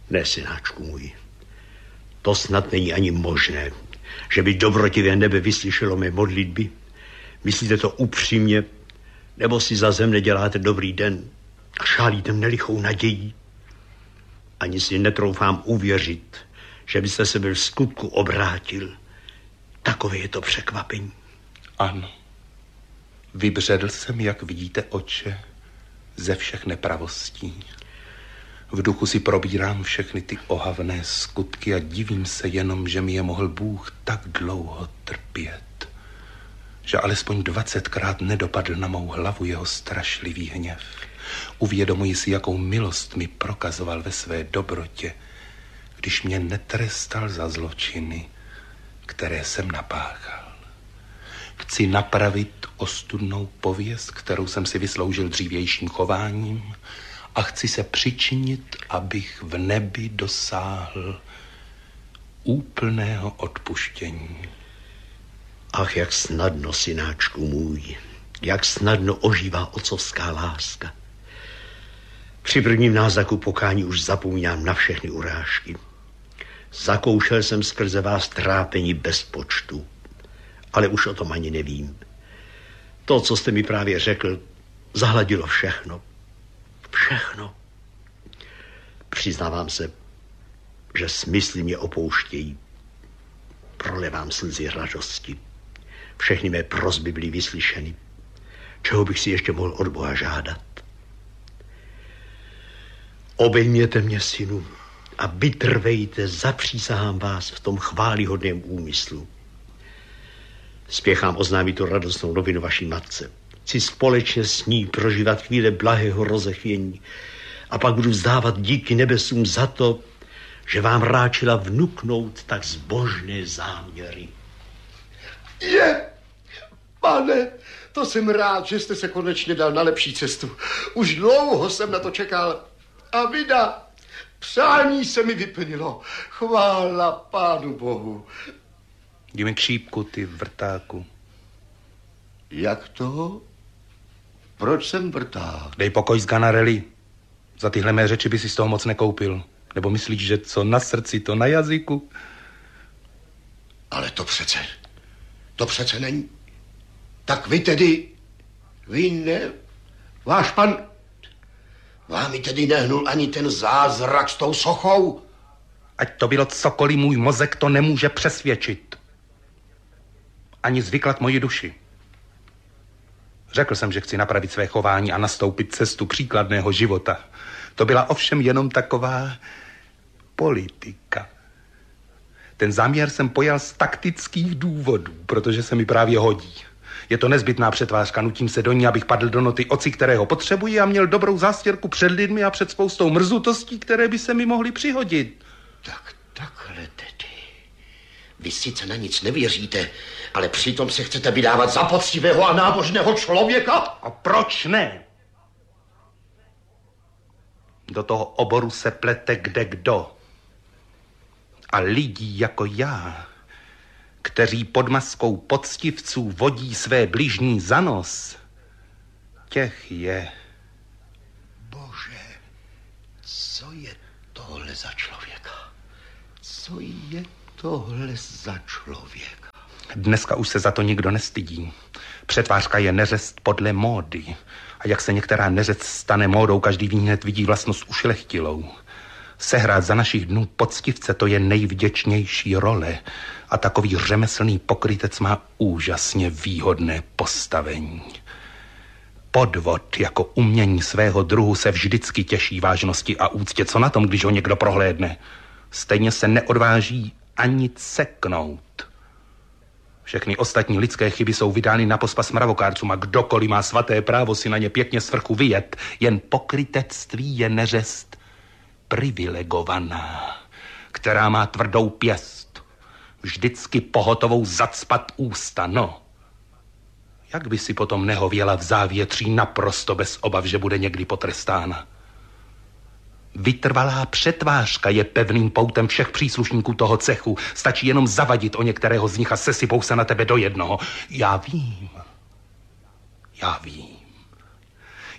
Ne, synáčku můj. To snad není ani možné, že by dobrotivé nebe vyslyšelo mé modlitby. Myslíte to upřímně? Nebo si za zem neděláte dobrý den a šálíte mne lichou nadějí? Ani si netroufám uvěřit, že byste se byl v skutku obrátil. Takové je to překvapení. Ano. Vybředl jsem, jak vidíte, oče, ze všech nepravostí. V duchu si probírám všechny ty ohavné skutky a divím se jenom, že mi je mohl Bůh tak dlouho trpět. Že alespoň 20krát nedopadl na mou hlavu jeho strašlivý hněv. Uvědomuji si, jakou milost mi prokazoval ve své dobrotě, když mě netrestal za zločiny, které jsem napáchal. Chci napravit ostudnou pověst, kterou jsem si vysloužil dřívějším chováním, a chci se přičinit, abych v nebi dosáhl úplného odpuštění. Ach, jak snadno, synáčku můj, jak snadno ožívá otcovská láska. Při prvním náznaku pokání už zapomínám na všechny urážky. Zakoušel jsem skrze vás trápení bez počtu, ale už o tom ani nevím. To, co jste mi právě řekl, zahladilo všechno. Všechno. Přiznávám se, že smysly mě opouštějí. Prolevám slzy radosti. Všechny mé prosby byly vyslyšeny. Čeho bych si ještě mohl od Boha žádat? Obejměte mě, synu, a vytrvejte, zapřísahám vás v tom chvályhodném úmyslu. Spěchám oznámit tu radostnou novinu vaší matce. Chci společně s ní prožívat chvíle blahého rozechvění a pak budu vzdávat díky nebesům za to, že vám ráčila vnuknout tak zbožné záměry. Pane, to jsem rád, že jste se konečně dal na lepší cestu. Už dlouho jsem na to čekal. A vida, přání se mi vyplnilo. Chvála Pánu Bohu. Jdi mi k šípku, ty vrtáku. Jak to? Proč jsem vrták? Dej pokoj z Ganarelli. Za tyhle mé řeči by si z toho moc nekoupil. Nebo myslíš, že co na srdci, to na jazyku? Ale to přece není. Tak vy tedy, váš pan, vám mi tedy nehnul ani ten zázrak s tou sochou? Ať to bylo cokoliv, můj mozek to nemůže přesvědčit. Ani zvyklat moji duši. Řekl jsem, že chci napravit své chování a nastoupit cestu příkladného života. To byla ovšem jenom taková politika. Ten záměr jsem pojal z taktických důvodů, protože se mi právě hodí. Je to nezbytná přetvářka, nutím se do ní, abych padl do noty oci, kterého potřebuji, a měl dobrou zástěrku před lidmi a před spoustou mrzutostí, které by se mi mohly přihodit. Tak takhle tedy. Vy sice na nic nevěříte, ale přitom se chcete vydávat za poctivého a nábožného člověka? A proč ne? Do toho oboru se plete kdekdo. A lidí jako já, kteří pod maskou poctivců vodí své bližní za nos, těch je. Bože, co je tohle za člověka? Co je tohle za člověka? Dneska už se za to nikdo nestydí. Přetvářka je neřest podle módy. A jak se některá neřest stane módou, každý hned vidí vlastnost ušlechtilou. Sehrát za našich dnů poctivce, to je nejvděčnější role. A takový řemeslný pokrytec má úžasně výhodné postavení. Podvod jako umění svého druhu se vždycky těší vážnosti a úctě. Co na tom, když ho někdo prohlédne? Stejně se neodváží ani ceknout. Všechny ostatní lidské chyby jsou vydány na pospas mravokárcům a kdokoliv má svaté právo si na ně pěkně z vrchu vyjet. Jen pokrytectví je neřest privilegovaná, která má tvrdou pěst, vždycky pohotovou zacpat ústa, no. Jak by si potom nehověla v závětří naprosto bez obav, že bude někdy potrestána? Vytrvalá přetvářka je pevným poutem všech příslušníků toho cechu. Stačí jenom zavadit o některého z nich a sesypou se na tebe do jednoho. Já vím.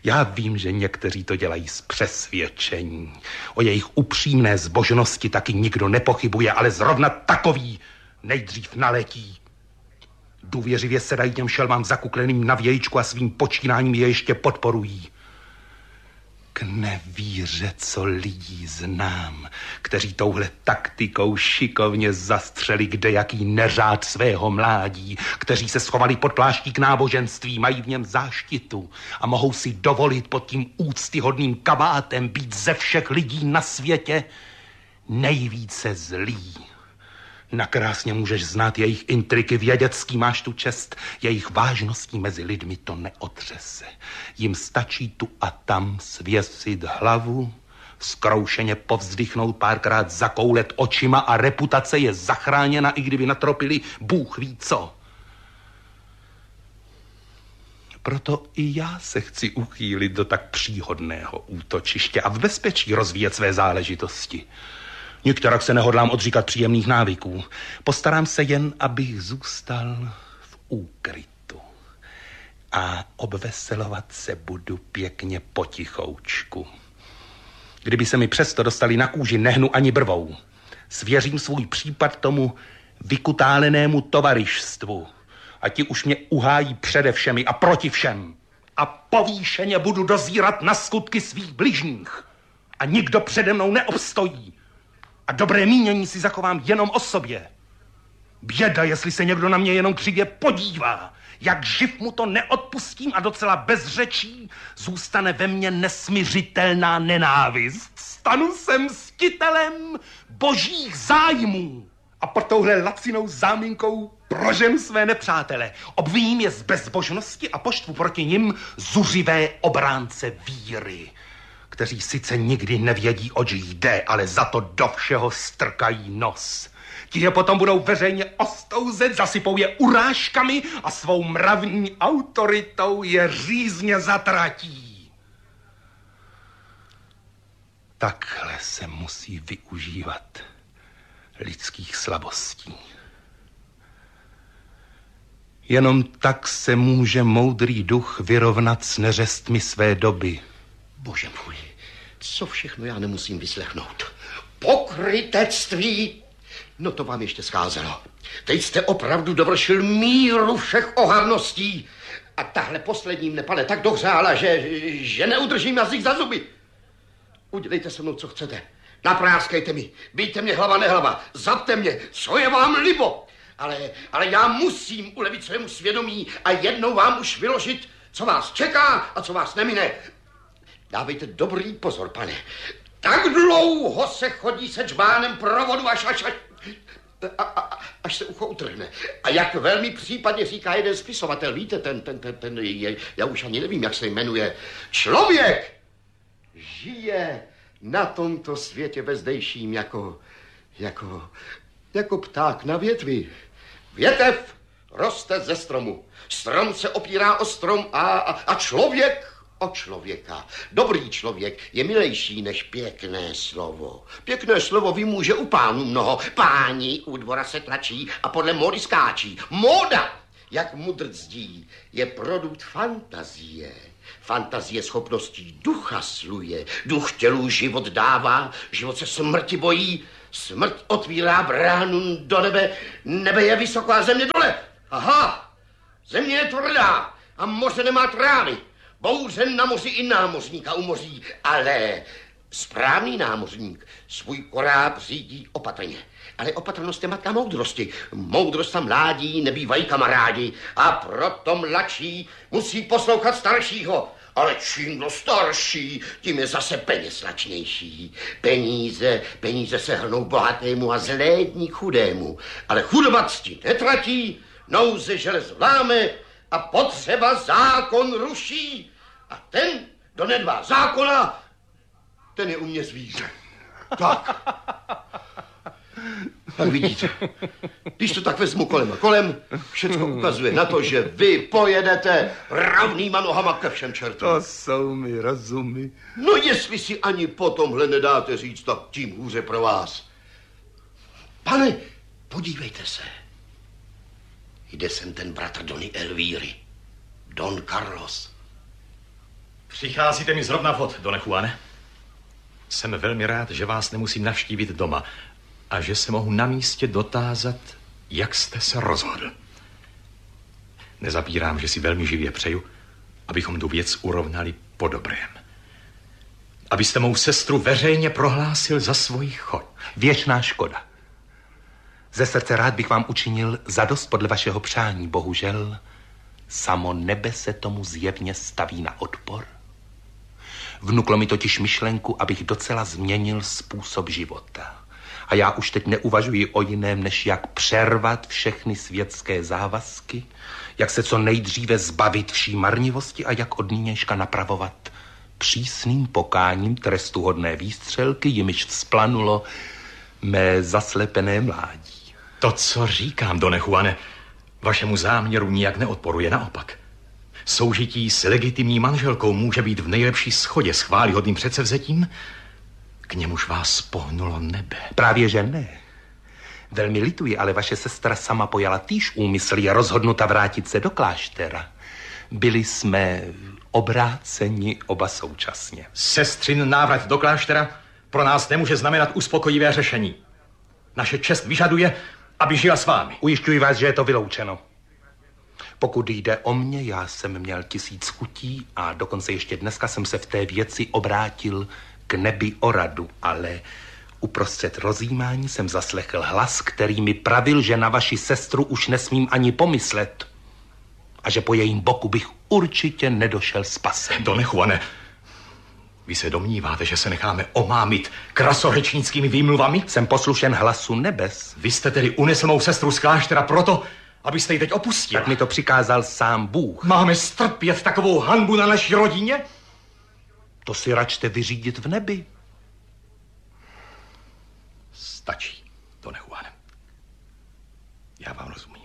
Já vím, že někteří to dělají z přesvědčení. O jejich upřímné zbožnosti taky nikdo nepochybuje, ale zrovna takový nejdřív naletí. Důvěřivě sedají těm šelmám zakukleným na vějičku a svým počínáním je ještě podporují. K nevíře, co lidí znám, kteří touhle taktikou šikovně zastřeli kdejaký neřád svého mládí, kteří se schovali pod pláštík náboženství, mají v něm záštitu a mohou si dovolit pod tím úctyhodným kabátem být ze všech lidí na světě nejvíce zlý. Nakrásně můžeš znát jejich intriky, vědecký máš tu čest, jejich vážností mezi lidmi to neotřese. Jim stačí tu a tam svěsit hlavu, zkroušeně povzdychnout párkrát, zakoulet očima a reputace je zachráněna, i kdyby natropili Bůh ví co. Proto i já se chci uchýlit do tak příhodného útočiště a v bezpečí rozvíjet své záležitosti. Nikterak se nehodlám odříkat příjemných návyků. Postarám se jen, abych zůstal v úkrytu. A obveselovat se budu pěkně potichoučku. Kdyby se mi přesto dostali na kůži, nehnu ani brvou. Svěřím svůj případ tomu vykutálenému tovarištvu. A ti už mě uhájí přede všemi a proti všem. A povýšeně budu dozírat na skutky svých bližních. A nikdo přede mnou neobstojí. A dobré mínění si zachovám jenom o sobě. Běda, jestli se někdo na mě jenom křivě podívá. Jak živ mu to neodpustím a docela bez řečí zůstane ve mně nesmiřitelná nenávist. Stanu se mstitelem božích zájmů. A pod touhle lacinou záminkou proženu své nepřátele. Obviním je z bezbožnosti a poštvu proti nim zuřivé obránce víry, kteří sice nikdy nevědí, oč jde, ale za to do všeho strkají nos. Ti je potom budou veřejně ostouzet, zasypou je urážkami a svou mravní autoritou je řízně zatratí. Takhle se musí využívat lidských slabostí. Jenom tak se může moudrý duch vyrovnat s neřestmi své doby. Bože můj, co všechno já nemusím vyslechnout. Pokrytectví! No to vám ještě scházelo. Teď jste opravdu dovršil míru všech ohavností. A tahle poslední mne, pane, tak dohřála, že neudržím jazyk za zuby. Udělejte se mnou, co chcete. Napráskejte mi, bijte mě hlava nehlava, zapte mě, co je vám libo. Ale já musím ulevit svému svědomí a jednou vám už vyložit, co vás čeká a co vás nemine. Dávejte dobrý pozor, pane. Tak dlouho se chodí se džbánem provodu, až se ucho utrhne. A jak velmi případně říká jeden spisovatel, víte, já už ani nevím, jak se jmenuje. Člověk žije na tomto světě bezdejším jako pták na větvi. Větev roste ze stromu. Strom se opírá o strom a člověk o člověka. Dobrý člověk je milejší než pěkné slovo. Pěkné slovo vymůže u pánů mnoho. Páni u dvora se tlačí a podle módy skáčí. Móda, jak mudrzdí, je produkt fantazie. Fantazie schopností ducha sluje. Duch tělu život dává, život se smrti bojí. Smrt otvírá bránu do nebe. Nebe je vysoko a země dole. Aha, země je tvrdá a moře nemá trávy. Bouře na moři i námořníka umoří, ale správný námořník svůj koráb řídí opatrně. Ale opatrnost je matka moudrosti. Moudrost a mládí nebývají kamarádi a proto mladší musí poslouchat staršího. Ale čím kdo starší, tím je zase peněz lačnější. Peníze se hrnou bohatému a zlédní chudému. Ale chudoba cti netratí, nouze železo láme a potřeba zákon ruší. A ten, kdo nedbá zákona, ten je u mě zvíře. Tak. Tak vidíte, když to tak vezmu kolem a kolem, všechno ukazuje na to, že vy pojedete rovnýma nohama ke všem čertům. To jsou mi rozumy. No jestli si ani po tomhle nedáte říct, tak tím hůře pro vás. Pane, podívejte se. Jde sem ten bratr Dony Elvíry, Don Carlos. Přicházíte mi zrovna vhod, Done Juane. Jsem velmi rád, že vás nemusím navštívit doma a že se mohu na místě dotázat, jak jste se rozhodl. Nezapírám, že si velmi živě přeju, abychom tu věc urovnali po dobrém. Abyste mou sestru veřejně prohlásil za svoji chod. Věčná škoda. Ze srdce rád bych vám učinil zadost podle vašeho přání. Bohužel, samo nebe se tomu zjevně staví na odpor. Vnuklo mi totiž myšlenku, abych docela změnil způsob života. A já už teď neuvažuji o jiném, než jak přervat všechny světské závazky, jak se co nejdříve zbavit vší marnivosti a jak od nynějška napravovat přísným pokáním trestuhodné výstřelky, jimiž vzplanulo mé zaslepené mládí. To, co říkám, Done Juane, vašemu záměru nijak neodporuje, naopak. Soužití s legitimní manželkou může být v nejlepší shodě s chvályhodným předsevzetím, k němuž vás pohnulo nebe. Právě že ne. Velmi lituji, ale vaše sestra sama pojala týž úmysl, je rozhodnuta vrátit se do kláštera. Byli jsme obráceni oba současně. Sestřin návrat do kláštera pro nás nemůže znamenat uspokojivé řešení. Naše čest vyžaduje, aby žila s vámi. Ujišťuji vás, že je to vyloučeno. Pokud jde o mě, já jsem měl 1000 chutí a dokonce ještě dneska jsem se v té věci obrátil k nebi o radu, ale uprostřed rozjímání jsem zaslechl hlas, který mi pravil, že na vaši sestru už nesmím ani pomyslet a že po jejím boku bych určitě nedošel spasem. Done Juane, vy se domníváte, že se necháme omámit krasořečnickými výmluvami? Jsem poslušen hlasu nebes. Vy jste tedy unesl mou sestru z kláštera proto, abyste ji teď opustil. Tak mi to přikázal sám Bůh. Máme strpět takovou hanbu na naší rodině? To si račte vyřídit v nebi. Stačí, Done Juane. Já vám rozumím.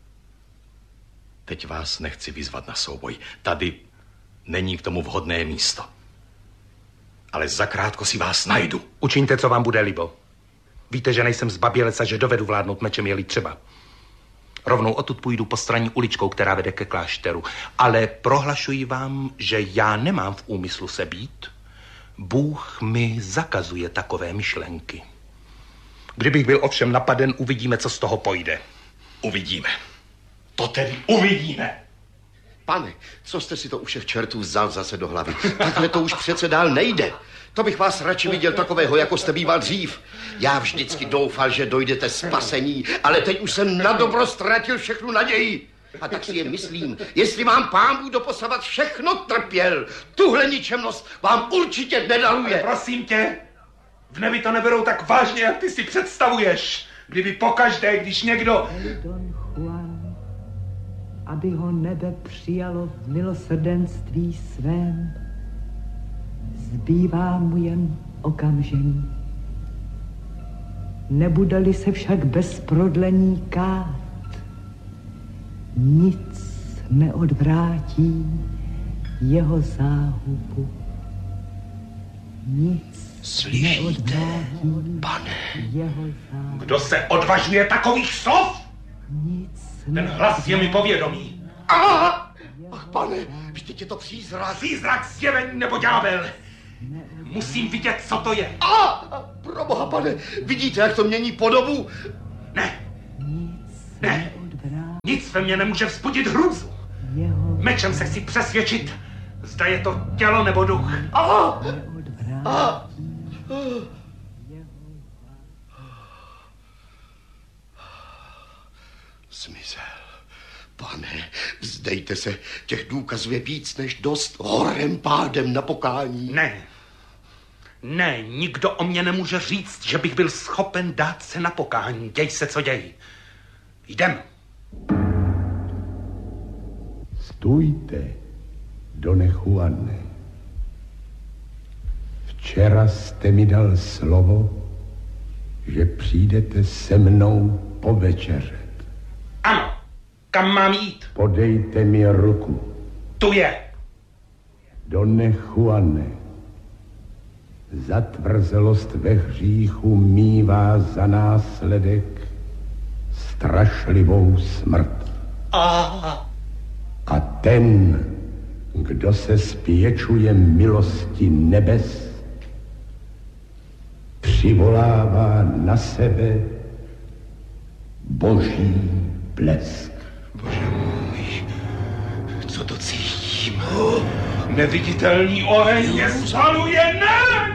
Teď vás nechci vyzvat na souboj. Tady není k tomu vhodné místo. Ale zakrátko si vás najdu. Učiňte, co vám bude libo. Víte, že nejsem zbabělec a že dovedu vládnout mečem, je-li třeba. Rovnou odtud půjdu po straně uličkou, která vede ke klášteru. Ale prohlašuji vám, že já nemám v úmyslu se být. Bůh mi zakazuje takové myšlenky. Kdybych byl ovšem napaden, uvidíme, co z toho pojde. Uvidíme. To tedy uvidíme. Pane, co jste si to u všech čertů vzal zase do hlavy? Takhle to už přece dál nejde. To bych vás radši viděl takového, jako jste býval dřív. Já vždycky doufal, že dojdete spasení, ale teď už jsem na dobro ztratil všechnu naději. A tak si jen myslím, jestli vám Pán Bůh doposavat všechno trpěl, tuhle ničemnost vám určitě nedaruje. Ale prosím tě, v nebi to neberou tak vážně, jak ty si představuješ. Kdyby pokaždé, když někdo... Don Juan, aby ho nebe přijalo v milosrdenství svém, zbývá mu jen okamžení. Nebude-li se však bez prodlení kát, nic neodvrátí jeho záhubu. Nic neodvrátí, pane? Jeho záhubu. Kdo se odvažuje takových slov? Nic Ten hlas je mi povědomý. Ach, pane, vždyť je to přízrak. Přízrak, zjevení nebo ďábel. Musím vidět, co to je. Proboha, pane, vidíte, jak to mění podobu? Ne, Nic ne. neodvrátí Nic ve mně nemůže vzbudit hrůzu. jeho Mečem se chci přesvědčit, zda je to tělo nebo duch. neodvrátí. Zmizel. Pane, vzdejte se, těch důkazů je víc než dost, horem pádem na pokání. Ne, nikdo o mě nemůže říct, že bych byl schopen dát se na pokání. Děj se, co děj. Jdem. Stůjte, Done Juane. Včera jste mi dal slovo, že přijdete se mnou povečeřet. Ano, kam mám jít? Podejte mi ruku. Tu je. Done Juane, zatvrzelost ve hříchu mívá za následek strašlivou smrt. A ten, Kdo se spěčuje milosti nebes, přivolává na sebe boží blesk. Bože můj, co to cítím? Neviditelný oheň mě spaluje, ne!